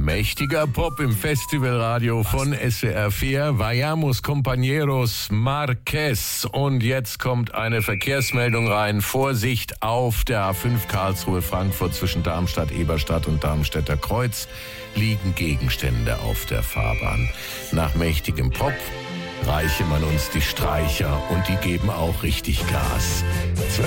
Mächtiger Pop im Festivalradio von SWR 4. Vayamos Compañeros Marquez. Und jetzt kommt eine Verkehrsmeldung rein. Vorsicht auf der A5 Karlsruhe-Frankfurt zwischen Darmstadt-Eberstadt und Darmstädter Kreuz liegen Gegenstände auf der Fahrbahn. Nach mächtigem Pop reiche man uns die Streicher und die geben auch richtig Gas.